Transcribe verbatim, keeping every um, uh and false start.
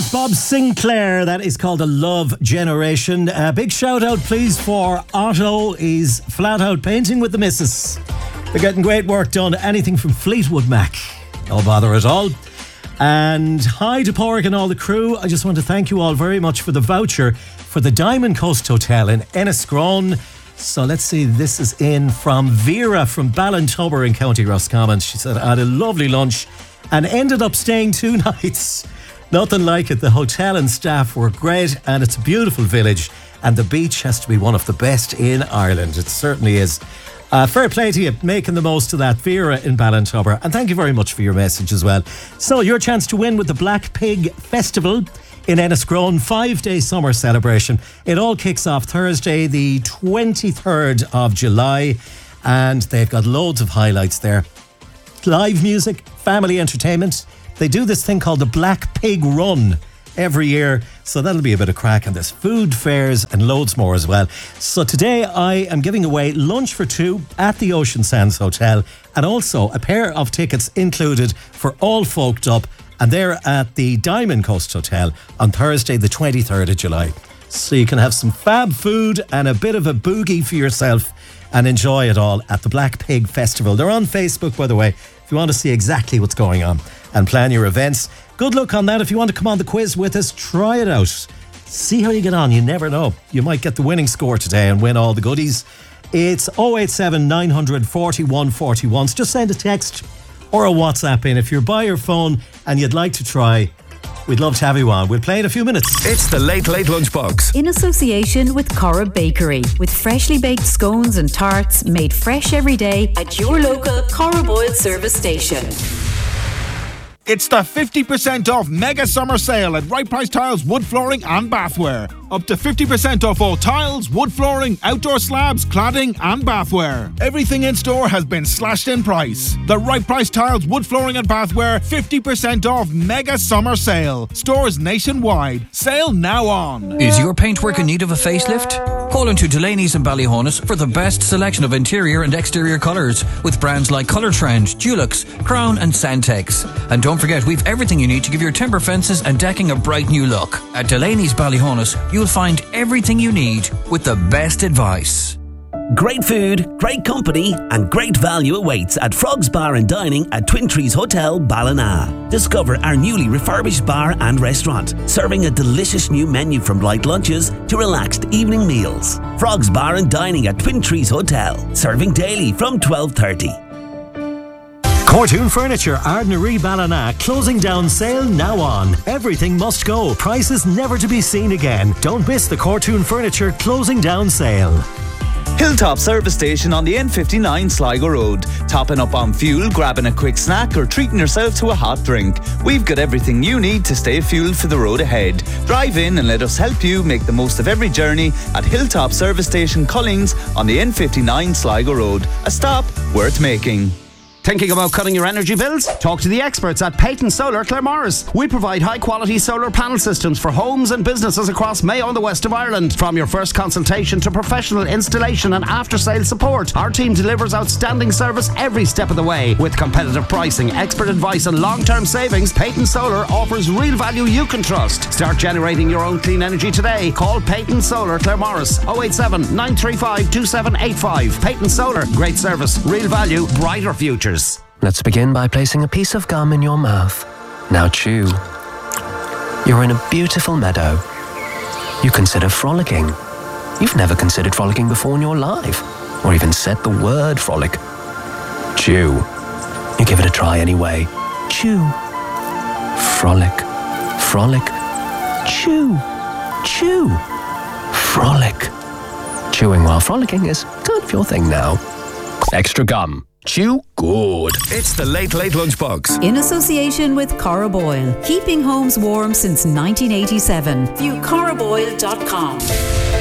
It's Bob Sinclair. That is called A Love Generation. A big shout out, please, for Otto. He's flat out painting with the missus. They're getting great work done. Anything from Fleetwood Mac. No bother at all. And hi to Porrick and all the crew. I just want to thank you all very much for the voucher for the Diamond Coast Hotel in Enniscrone. So let's see, this is in from Vera from Ballintubber in County Roscommon. She said, I had a lovely lunch and ended up staying two nights. Nothing like it. The hotel and staff were great, and it's a beautiful village, and the beach has to be one of the best in Ireland. It certainly is. Uh, fair play to you, making the most of that. Vera in Ballintubber, and thank you very much for your message as well. So your chance to win with the Black Pig Festival in Enniscrone, five-day summer celebration. It all kicks off Thursday, the twenty-third of July, and they've got loads of highlights there. Live music, family entertainment. They do this thing called the Black Pig Run every year, so that'll be a bit of crack, and there's food, fairs and loads more as well. So today I am giving away lunch for two at the Ocean Sands Hotel, and also a pair of tickets included for All Folked Up, and they're at the Diamond Coast Hotel on Thursday the twenty-third of July. So you can have some fab food and a bit of a boogie for yourself and enjoy it all at the Black Pig Festival. They're on Facebook, by the way, if you want to see exactly what's going on and plan your events. Good luck on that. If you want to come on the quiz with us, try it out. See how you get on. You never know. You might get the winning score today and win all the goodies. It's oh eight seven, nine hundred, forty-one forty-one. So just send a text or a WhatsApp in if you're by your phone and you'd like to try. We'd love to have you on. We'll play in a few minutes. It's the Late Late Lunchbox. In association with Corra Bakery, with freshly baked scones and tarts made fresh every day at your local Corra Boyle service station. It's the fifty percent off mega summer sale at Right Price Tiles, wood flooring and bathware. Up to fifty percent off all tiles, wood flooring, outdoor slabs, cladding and bathware. Everything in store has been slashed in price. The Right Price Tiles, wood flooring and bathware fifty percent off mega summer sale. Stores nationwide. Sale now on. Is your paintwork in need of a facelift? Call into Delaney's in Ballyhonus for the best selection of interior and exterior colours with brands like Colour Trend, Dulux, Crown and Santex. And don't forget, we've everything you need to give your timber fences and decking a bright new look. At Delaney's Ballyhonus, you'll find everything you need with the best advice. Great food, great company and great value awaits at Frogs Bar and Dining at Twin Trees Hotel, Ballina. Discover our newly refurbished bar and restaurant, serving a delicious new menu from light lunches to relaxed evening meals. Frogs Bar and Dining at Twin Trees Hotel, serving daily from twelve thirty. Cortoon Furniture, Ardnaree Ballina, closing down sale now on. Everything must go. Prices never to be seen again. Don't miss the Cortoon Furniture closing down sale. Hilltop Service Station on the N fifty-nine Sligo Road. Topping up on fuel, grabbing a quick snack or treating yourself to a hot drink. We've got everything you need to stay fueled for the road ahead. Drive in and let us help you make the most of every journey at Hilltop Service Station Cullings on the N fifty-nine Sligo Road. A stop worth making. Thinking about cutting your energy bills? Talk to the experts at Peyton Solar Claremorris. We provide high-quality solar panel systems for homes and businesses across Mayo and the west of Ireland. From your first consultation to professional installation and after-sales support, our team delivers outstanding service every step of the way. With competitive pricing, expert advice and long-term savings, Peyton Solar offers real value you can trust. Start generating your own clean energy today. Call Peyton Solar Claremorris oh eight seven, nine three five, two seven eight five. Peyton Solar, great service, real value, brighter futures. Let's begin by placing a piece of gum in your mouth. Now chew. You're in a beautiful meadow. You consider frolicking. You've never considered frolicking before in your life, or even said the word frolic. Chew. You give it a try anyway. Chew. Frolic. Frolic. Chew. Chew. Frolic. Chewing while frolicking is kind of your thing now. Extra gum. Chew good. It's the Late Late Lunchbox. In association with Corra Boyle, keeping homes warm since nineteen eighty-seven. View corra boyle dot com.